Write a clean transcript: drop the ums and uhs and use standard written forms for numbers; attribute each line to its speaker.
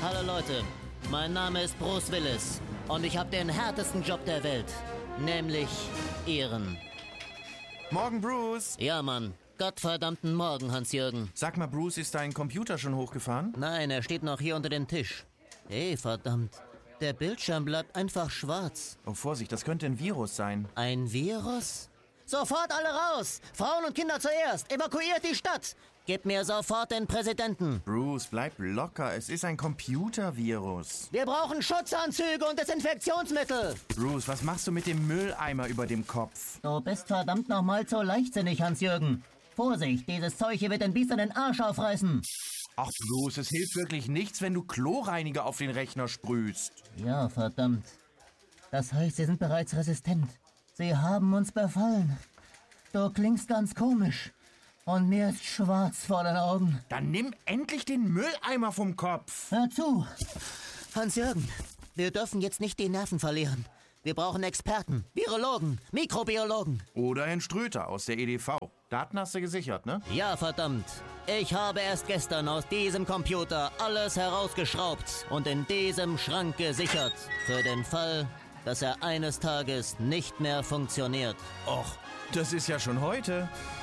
Speaker 1: Hallo Leute, mein Name ist Bruce Willis und ich habe den härtesten Job der Welt, nämlich Ehren.
Speaker 2: Morgen, Bruce.
Speaker 1: Ja, Mann. Gottverdammten Morgen, Hans-Jürgen.
Speaker 2: Sag mal, Bruce, ist dein Computer schon hochgefahren?
Speaker 1: Nein, er steht noch hier unter dem Tisch. Hey, verdammt. Der Bildschirm bleibt einfach schwarz.
Speaker 2: Oh, Vorsicht, das könnte ein Virus sein.
Speaker 1: Ein Virus? Sofort alle raus! Frauen und Kinder zuerst! Evakuiert die Stadt! Gib mir sofort den Präsidenten!
Speaker 2: Bruce, bleib locker. Es ist ein Computervirus.
Speaker 1: Wir brauchen Schutzanzüge und Desinfektionsmittel!
Speaker 2: Bruce, was machst du mit dem Mülleimer über dem Kopf?
Speaker 1: Du bist verdammt nochmal so leichtsinnig, Hans-Jürgen. Vorsicht, dieses Zeug hier wird den Biestern den Arsch aufreißen.
Speaker 2: Ach, Bruce, es hilft wirklich nichts, wenn du Chlorreiniger auf den Rechner sprühst.
Speaker 1: Ja, verdammt. Das heißt, sie sind bereits resistent. Sie haben uns befallen. Du klingst ganz komisch. Und mir ist schwarz vor den Augen.
Speaker 2: Dann nimm endlich den Mülleimer vom Kopf.
Speaker 1: Hör zu. Hans-Jürgen, wir dürfen jetzt nicht die Nerven verlieren. Wir brauchen Experten, Virologen, Mikrobiologen.
Speaker 2: Oder Herrn Ströter aus der EDV. Daten hast du gesichert, ne?
Speaker 1: Ja, verdammt. Ich habe erst gestern aus diesem Computer alles herausgeschraubt und in diesem Schrank gesichert. Für den Fall, dass er eines Tages nicht mehr funktioniert.
Speaker 2: Och, das ist ja schon heute.